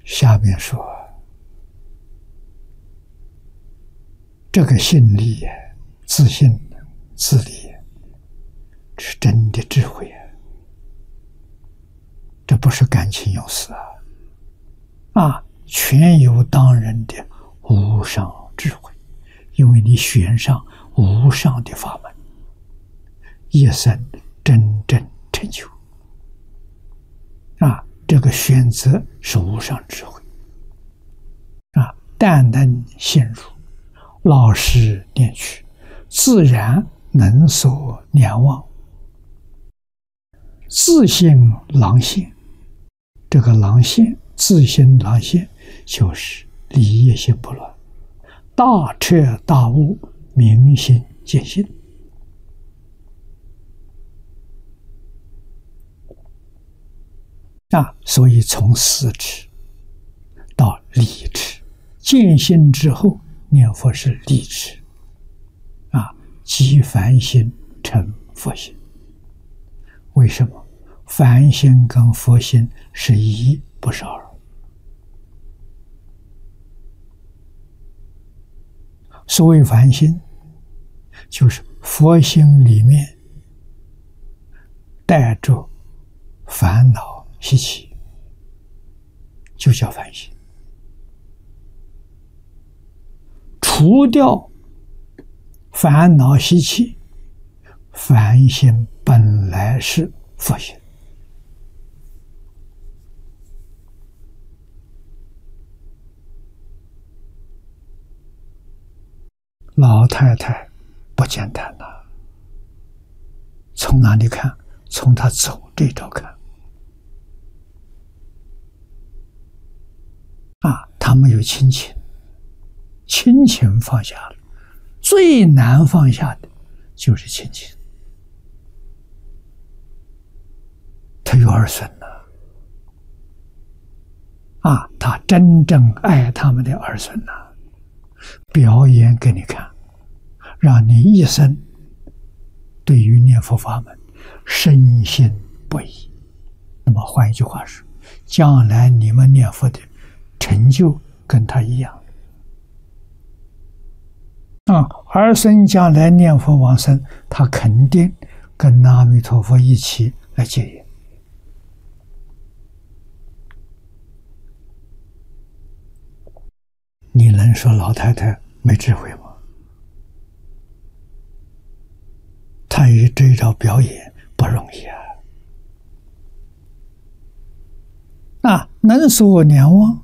下面说，这个信力、自信、自立，是真的智慧啊！这不是感情用事全由当人的无上智慧，因为你选上无上的法门，一生真正成就这个选择是无上智慧但能陷入，老实念去，自然能所两忘。自性狼性，这个狼性，自性狼性，就是理业心不乱，大彻大悟，明心见性所以从思持到理持，见性之后念佛是理持即凡心成佛心。为什么？凡心跟佛心是一，不是二。所谓凡心，就是佛心里面带着烦恼习气，就叫凡心。除掉烦恼习气，凡心本来是佛心。老太太不简单了，从哪里看？从她走这招看她没有亲情，亲情放下了，最难放下的就是亲情。他有儿孙他真正爱他们的儿孙表演给你看，让你一生对于念佛法门深信不疑。那么换一句话说，将来你们念佛的成就跟他一样儿孙将来念佛往生，他肯定跟阿弥陀佛一起来结缘。你能说老太太没智慧吗？她以这一招表演不容易能所两忘，